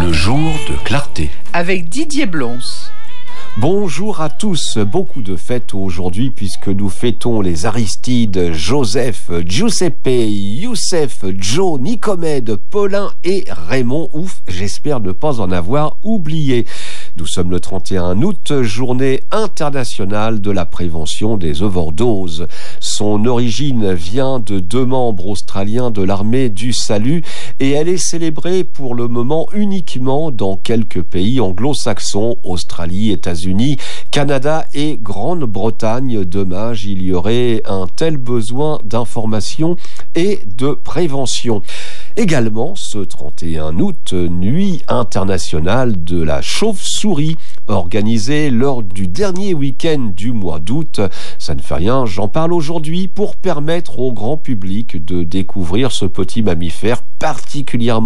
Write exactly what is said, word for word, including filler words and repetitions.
Le jour de clarté. Avec Didier Blons. Bonjour à tous, beaucoup de fêtes aujourd'hui puisque nous fêtons les Aristides, Joseph, Giuseppe, Youssef, Joe, Nicomède, Paulin et Raymond. Ouf, j'espère ne pas en avoir oublié. Nous sommes le trente et un août, journée internationale de la prévention des overdoses. Son origine vient de deux membres australiens de l'armée du salut et elle est célébrée pour le moment uniquement dans quelques pays anglo-saxons, Australie, États-Unis, Canada et Grande-Bretagne. Dommage, il y aurait un tel besoin d'information et de prévention. Également, ce trente et un août, nuit internationale de la chauve-souris, organisée lors du dernier week-end du mois d'août. Ça ne fait rien, j'en parle aujourd'hui pour permettre au grand public de découvrir ce petit mammifère particulièrement